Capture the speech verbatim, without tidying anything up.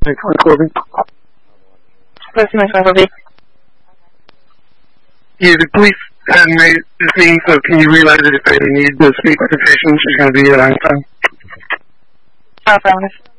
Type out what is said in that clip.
ninety-one Corbin. Specimen five oh eight. Yeah, the police hadn't made the scene, so can you realize that if they need to speak with the patient, she's going to be at Einstein? Affirmative.